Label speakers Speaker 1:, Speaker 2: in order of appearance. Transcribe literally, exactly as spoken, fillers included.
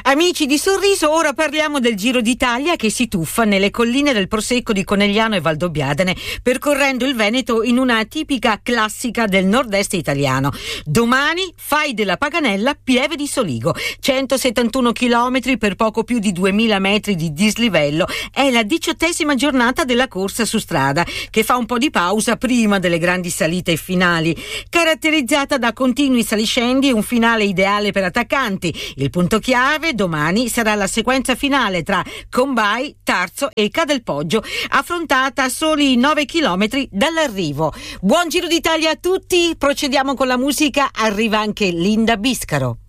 Speaker 1: Amici di Sorriso, ora parliamo del Giro d'Italia che si tuffa nelle colline del Prosecco di Conegliano e Valdobbiadene, percorrendo il Veneto in una tipica classica del nord-est italiano. Domani, Fai della Paganella, Pieve di Soligo, centosettantuno chilometri per poco più di duemila metri di dislivello. È la diciottesima giornata della corsa su strada, che fa un po' di pausa prima delle grandi salite finali, caratterizzata da continui saliscendi e un finale ideale per attaccanti. Il punto chiave domani sarà la sequenza finale tra Combay, Tarzo e Cadelpoggio, affrontata a soli nove chilometri dall'arrivo. Buon Giro d'Italia a tutti, procediamo con la musica, arriva anche Linda Biscaro.